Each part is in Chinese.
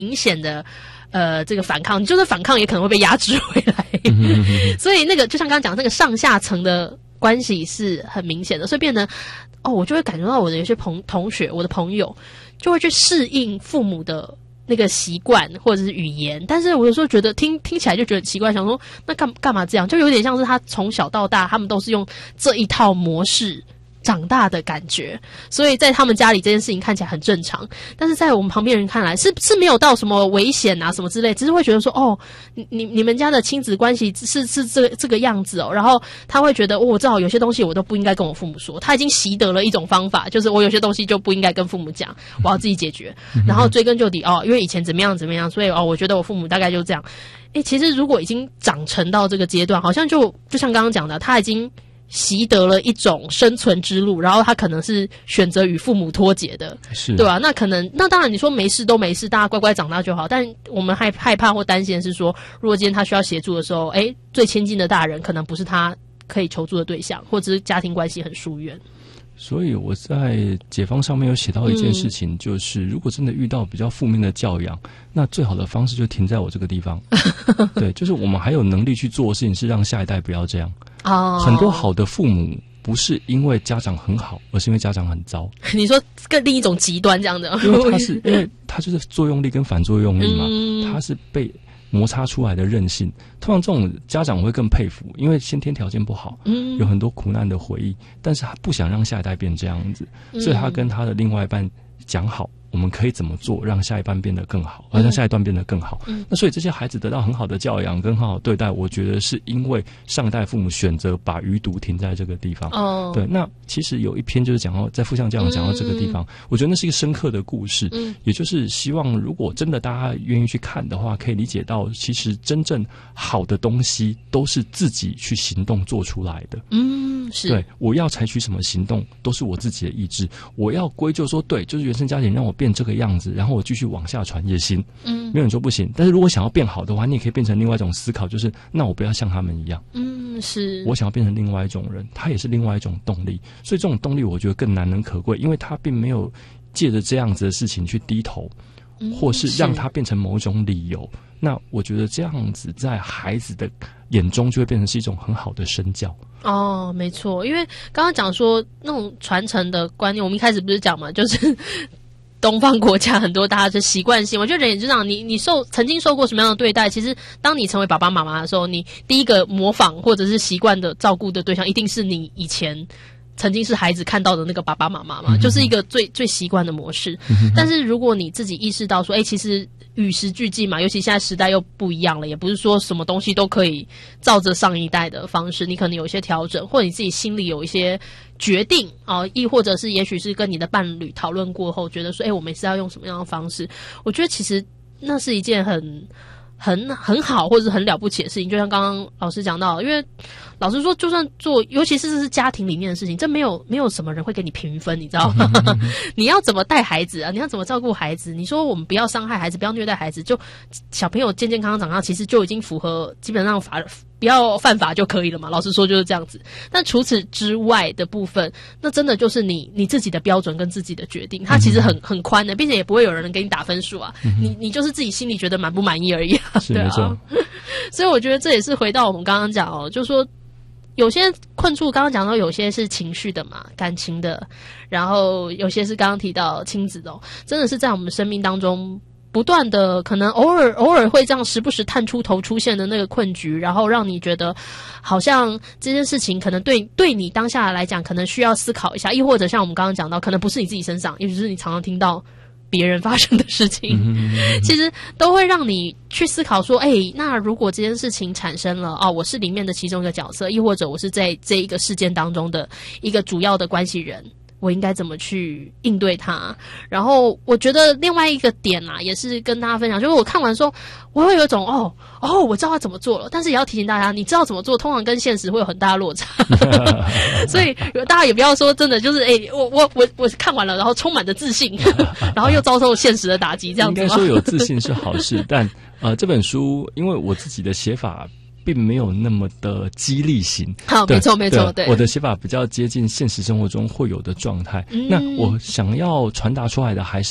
明显的这个反抗，你就是反抗也可能会被压制回来。所以那个就像刚刚讲那个上下层的关系是很明显的，所以变得我就会感觉到我的有些同学，我的朋友就会去适应父母的那个习惯或者是语言，但是我有时候觉得听起来就觉得奇怪，想说那干嘛这样，就有点像是他从小到大他们都是用这一套模式长大的感觉，所以在他们家里这件事情看起来很正常，但是在我们旁边人看来是没有到什么危险啊什么之类，只是会觉得说你们家的亲子关系是这个样子然后他会觉得我知道有些东西我都不应该跟我父母说，他已经习得了一种方法，就是我有些东西就不应该跟父母讲，我要自己解决，然后追根究底因为以前怎么样，所以我觉得我父母大概就这样。其实如果已经长成到这个阶段，好像就像刚刚讲的，他已经习得了一种生存之路，然后他可能是选择与父母脱节的，是对吧？那当然你说没事都没事，大家乖乖长大就好，但我们害怕或担心的是说，如果今天他需要协助的时候，最亲近的大人可能不是他可以求助的对象，或者是家庭关系很疏远。 所以我在解方上面有写到一件事情，就是如果真的遇到比较负面的教养，那最好的方式就停在我这个地方。对，就是我们还有能力去做的事情是让下一代不要这样。很多好的父母不是因为家长很好，而是因为家长很糟。你说更另一种极端这样的， 因为他就是作用力跟反作用力嘛，他是被摩擦出来的韧性。通常这种家长我会更佩服，因为先天条件不好，有很多苦难的回忆，但是他不想让下一代变这样子，所以他跟他的另外一半讲好，我们可以怎么做让下一半变得更好，让下一段变得更好。那所以这些孩子得到很好的教养跟很好的对待，我觉得是因为上一代父母选择把余毒停在这个地方。对，那其实有一篇就是讲到在负向教养讲到这个地方，我觉得那是一个深刻的故事，也就是希望如果真的大家愿意去看的话，可以理解到其实真正好的东西都是自己去行动做出来的。是对，我要采取什么行动都是我自己的意志，我要归咎说对，就是原生家庭让我变这个样子，然后我继续往下传也行，没有人说不行。但是如果想要变好的话，你也可以变成另外一种思考，就是那我不要像他们一样，是我想要变成另外一种人，他也是另外一种动力。所以这种动力我觉得更难能可贵，因为他并没有借着这样子的事情去低头，或是让他变成某种理由。那我觉得这样子在孩子的眼中就会变成是一种很好的身教。 没错，因为刚刚讲说那种传承的观念，我们一开始不是讲嘛，就是东方国家很多大家的习惯性，我觉得人也就这样，你曾经受过什么样的对待，其实当你成为爸爸妈妈的时候，你第一个模仿或者是习惯的照顾的对象，一定是你以前曾经是孩子看到的那个爸爸妈妈嘛，就是一个最习惯的模式。但是如果你自己意识到说，其实与时俱进嘛，尤其现在时代又不一样了，也不是说什么东西都可以照着上一代的方式，你可能有一些调整，或者你自己心里有一些决定亦或者是也许是跟你的伴侣讨论过后，觉得说我们是要用什么样的方式，我觉得其实那是一件很好或者是很了不起的事情。就像刚刚老师讲到，因为老实说就算做，尤其是家庭里面的事情，这没有什么人会给你评分，你知道吗？你要怎么带孩子啊，你要怎么照顾孩子，你说我们不要伤害孩子，不要虐待孩子，就小朋友健健康康长大，其实就已经符合基本上不要犯法就可以了嘛，老实说就是这样子。但除此之外的部分，那真的就是你自己的标准跟自己的决定，它其实很宽的，并且也不会有人给你打分数啊，你就是自己心里觉得满不满意而已啊， 是没错。 所以我觉得这也是回到我们刚刚讲就是说有些困处，刚刚讲到有些是情绪的嘛，感情的，然后有些是刚刚提到亲子的真的是在我们生命当中不断的，可能偶尔会这样时不时探出头出现的那个困局，然后让你觉得好像这件事情可能对你当下来讲可能需要思考一下，亦或者像我们刚刚讲到，可能不是你自己身上，也就是你常常听到别人发生的事情，其实都会让你去思考说，那如果这件事情产生了我是里面的其中一个角色，亦或者我是在这一个事件当中的一个主要的关系人，我应该怎么去应对它。然后我觉得另外一个点也是跟大家分享，就是我看完说我会有一种我知道他怎么做了，但是也要提醒大家，你知道怎么做通常跟现实会有很大的落差所以大家也不要说真的就是我看完了然后充满着自信然后又遭受现实的打击，这样子吗？ 应该说有自信是好事但这本书因为我自己的写法并没有那么的激励型， 没错没错，对， 我的写法比较接近现实生活中会有的状态。那我想要传达出来的还是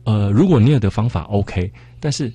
如果尼尔的方法 OK， 但是